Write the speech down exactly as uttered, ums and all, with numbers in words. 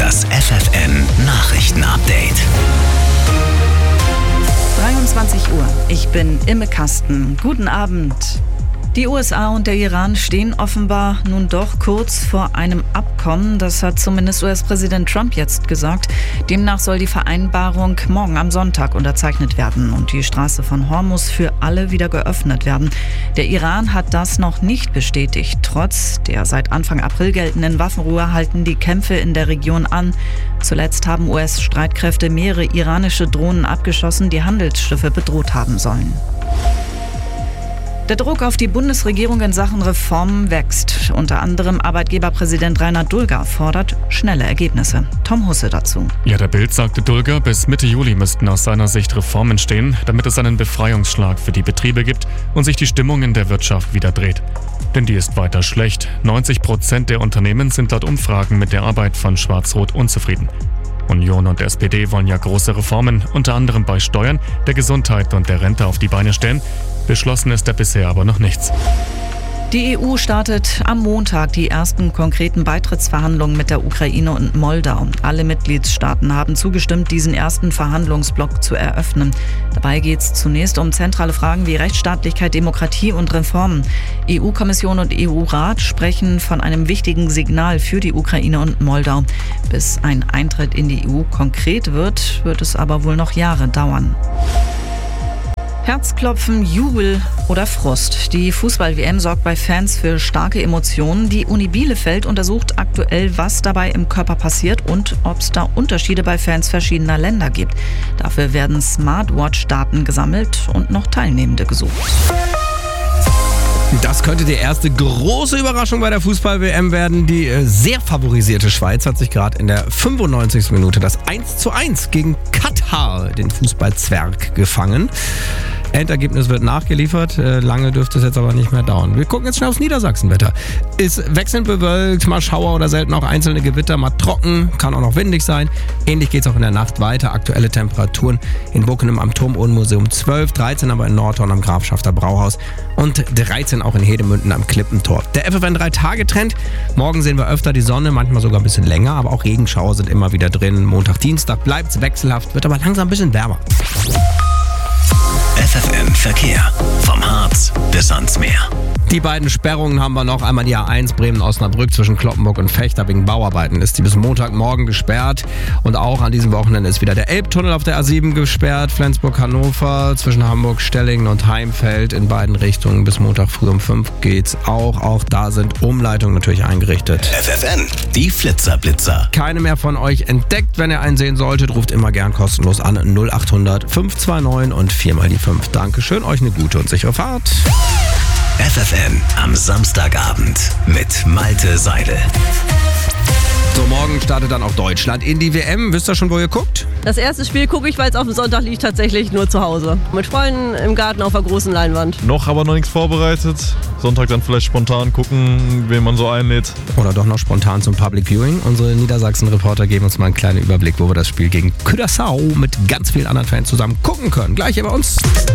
Das F F N-Nachrichten-Update. dreiundzwanzig Uhr. Ich bin Imme Kasten. Guten Abend. Die U S A und der Iran stehen offenbar nun doch kurz vor einem Abkommen. Das hat zumindest U S-Präsident Trump jetzt gesagt. Demnach soll die Vereinbarung morgen am Sonntag unterzeichnet werden und die Straße von Hormuz für alle wieder geöffnet werden. Der Iran hat das noch nicht bestätigt. Trotz der seit Anfang April geltenden Waffenruhe halten die Kämpfe in der Region an. Zuletzt haben U S-Streitkräfte mehrere iranische Drohnen abgeschossen, die Handelsschiffe bedroht haben sollen. Der Druck auf die Bundesregierung in Sachen Reformen wächst. Unter anderem Arbeitgeberpräsident Reinhard Dulger fordert schnelle Ergebnisse. Tom Husse dazu. Ja, der Bild sagte Dulger, bis Mitte Juli müssten aus seiner Sicht Reformen stehen, damit es einen Befreiungsschlag für die Betriebe gibt und sich die Stimmung in der Wirtschaft wieder dreht. Denn die ist weiter schlecht. neunzig Prozent der Unternehmen sind laut Umfragen mit der Arbeit von Schwarz-Rot unzufrieden. Union und S P D wollen ja große Reformen, unter anderem bei Steuern, der Gesundheit und der Rente auf die Beine stellen. Beschlossen ist da bisher aber noch nichts. Die E U startet am Montag die ersten konkreten Beitrittsverhandlungen mit der Ukraine und Moldau. Alle Mitgliedstaaten haben zugestimmt, diesen ersten Verhandlungsblock zu eröffnen. Dabei geht es zunächst um zentrale Fragen wie Rechtsstaatlichkeit, Demokratie und Reformen. E U-Kommission und E U-Rat sprechen von einem wichtigen Signal für die Ukraine und Moldau. Bis ein Eintritt in die E U konkret wird, wird es aber wohl noch Jahre dauern. Herzklopfen, Jubel oder Frust. Die Fußball-W M sorgt bei Fans für starke Emotionen. Die Uni Bielefeld untersucht aktuell, was dabei im Körper passiert und ob es da Unterschiede bei Fans verschiedener Länder gibt. Dafür werden Smartwatch-Daten gesammelt und noch Teilnehmende gesucht. Das könnte die erste große Überraschung bei der Fußball-W M werden. Die sehr favorisierte Schweiz hat sich gerade in der fünfundneunzigsten Minute das eins zu eins gegen Katar, den Fußballzwerg, gefangen. Endergebnis wird nachgeliefert. Lange dürfte es jetzt aber nicht mehr dauern. Wir gucken jetzt schnell aufs Niedersachsenwetter. Ist wechselnd bewölkt, mal Schauer oder selten auch einzelne Gewitter, mal trocken, kann auch noch windig sein. Ähnlich geht es auch in der Nacht weiter. Aktuelle Temperaturen in Bockenem am Turmuhrenmuseum zwölf, dreizehn aber in Nordhorn am Grafschafter Brauhaus und dreizehn auch in Hedemünden am Klippentor. Der F F N drei Tage Trend. Morgen sehen wir öfter die Sonne, manchmal sogar ein bisschen länger, aber auch Regenschauer sind immer wieder drin. Montag, Dienstag bleibt es wechselhaft, wird aber langsam ein bisschen wärmer. F F N Verkehr. Vom Harz bis ans Meer. Die beiden Sperrungen haben wir noch. Einmal die A eins Bremen-Osnabrück zwischen Kloppenburg und Vechta. Wegen Bauarbeiten ist die bis Montagmorgen gesperrt. Und auch an diesem Wochenende ist wieder der Elbtunnel auf der A sieben gesperrt. Flensburg-Hannover zwischen Hamburg-Stellingen und Heimfeld in beiden Richtungen. Bis Montag früh um fünf geht's auch. Auch da sind Umleitungen natürlich eingerichtet. F F N, die Flitzerblitzer. Keine mehr von euch entdeckt. Wenn ihr einen sehen solltet, ruft immer gern kostenlos an null acht hundert fünf zwei neun und viermal die fünf. Dankeschön, euch eine gute und sichere Fahrt. F F N am Samstagabend mit Malte Seidel. So, morgen startet dann auch Deutschland in die W M. Wisst ihr schon, wo ihr guckt? Das erste Spiel gucke ich, weil es auf dem Sonntag liegt, tatsächlich nur zu Hause. Mit Freunden im Garten auf der großen Leinwand. Noch aber noch nichts vorbereitet. Sonntag dann vielleicht spontan gucken, wen man so einlädt. Oder doch noch spontan zum Public Viewing. Unsere Niedersachsen-Reporter geben uns mal einen kleinen Überblick, wo wir das Spiel gegen Curaçao mit ganz vielen anderen Fans zusammen gucken können. Gleich hier bei uns.